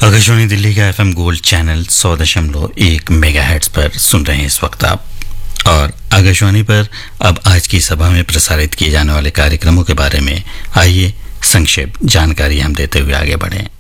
आकाशवाणी दिल्ली का FM gold channel 100.1 megahertz पर सुन रहे हैं इस वक्त आप। और आकाशवाणी पर अब आज की सभा में प्रसारित किए जाने वाले कार्यक्रमों के बारे में आइए संक्षिप्त जानकारी हम देते हुए आगे बढ़ें।